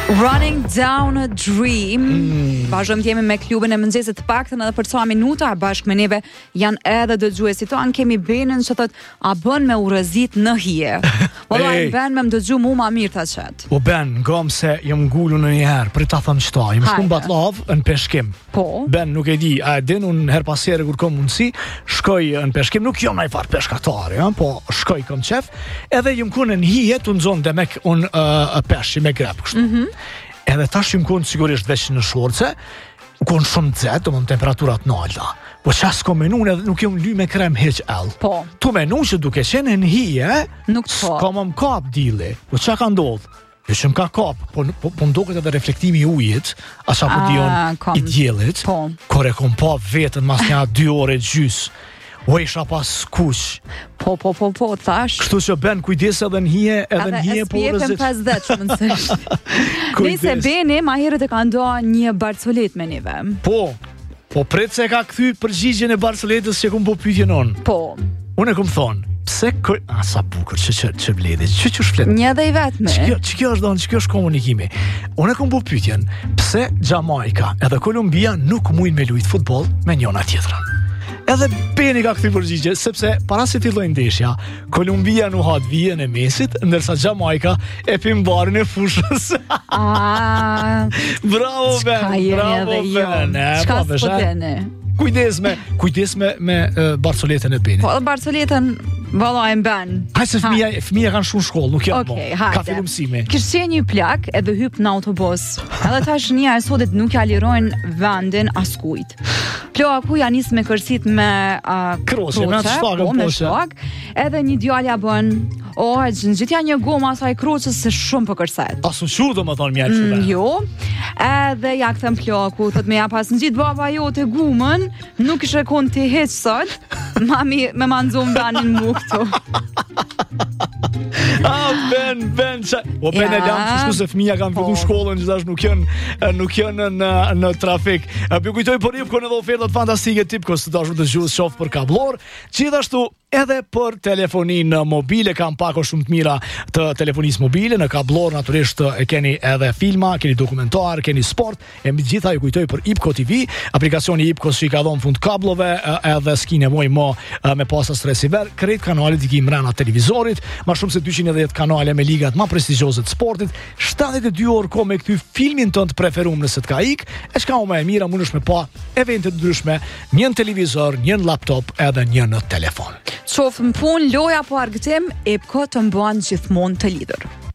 Running Down a Dream. Vazhdojmë të jemi me klubin e mëngjesit, të paktën edhe për ca minuta bashkë me neve janë edhe dëgjuesit tonë. Kemi Benën që thot a bën me urrëzit në hije. Vallahi Ben me më dëgju mua më mirë ta çet. O Ben, ngom se jam ngulur në një herë, për ta thënë çto, jam shkum Batllav në peshkim. Po. Ben nuk e di, a din un her pas here kur kam mundsi, shkoj në peshkim, nuk jam ai far peshkatar, po shkoj kam qef, edhe jam ku në hije tu nxon demek un peshi me grep kështu. Edhe tash jam kon sigurisht veç në shorce, kon shumë nxehtë, domon temperaturat nalta. Po ças kom menun edhe nuk jam ly me krem hiç ell. Po. Tu menun që duke qenë në hije, nuk po. Kam kap dilli. Po çka ka ndodh? Jo që më ka kap, po ndoket edhe reflektimi i ujit, asa po dion i diellit. Po. Kur e kom pa vetën mas një 2 orë gjys. O isha pas kuq. Po, thash. Kështu që Ben kujdes edhe në hije, edhe në hije po rëzit. Edhe SPF 50 që mësësht. Nëse Beni, ma herët e ka ndo një barcolet me neve. Po pret se ka kthy përgjigjen e barcoletës që kum po pyetjen on. Po. Unë e kum thonë, pse sa bukur që bledi, që shflet. Një dhe i vetme. Që kjo është komunikimi. Unë e kum po pyetjen, pse Jamaika edhe Kolumbia nuk mujnë me lujt futboll me njëna tjetrën. Edhe Beni ka këthy përgjigje, sepse para se fillojnë ndeshja, Kolumbia nuk hat vijën e mesit, ndërsa Jamaika e pim barin e fushës. Bravo Ben. Çka s'potene? Kujdes me barcoletën e Benit. Po, barcoletën valla e Ben. Hajse fëmija kanë shumë shkollë, nuk janë ka fillu mësime. Kishte një plak edhe hyp në autobus. Edhe tash një e sotit nuk ja lirojnë vendin askujt. Plaku ja nis me kërsit me kroçe, me shfag, edhe një djalja bën gjithja një goma asaj kroçës se shumë për kërset. Asu qurë do më thonë mjallë shumë. Jo, edhe ja këtëm plaku, thot me ja pas në gjitë baba jo të gumën, nuk ishe kon të heqë sot, mami me manzum banin mu këtu. Ben o Ben e lamë që shtu se fëmija kanë fillu shkollën që dash nuk janë në trafik. Për kujtoj për Ipkon edhe ofertat fantastike Tipkos të dashur të gjusë qoftë për kablor, gjithashtu edhe për telefoninë mobile, kam pako shumë të mira të telefonisë mobile, në kablor naturisht e keni edhe filma, keni dokumentar, keni sport, e mbi gjitha ju kujtoj për Ipko TV, aplikacioni Ipkos që i ka dhonë fund kablove, edhe s'ki nevoj mo me pasas receiver, krejt kanalit i ki mrena televizorit, ma shumë se 210 kanale me ligat ma prestigiose të sportit, 72 orë ko me këty filmin të të preferum nëse të ka ik, e shka u me e mira, mund është me pa eventet ndryshme, një në televizor, një në laptop, edhe një në telefon. Qofë më pun, loja po argëtim, Ipko të mban gjithmonë të lidhur.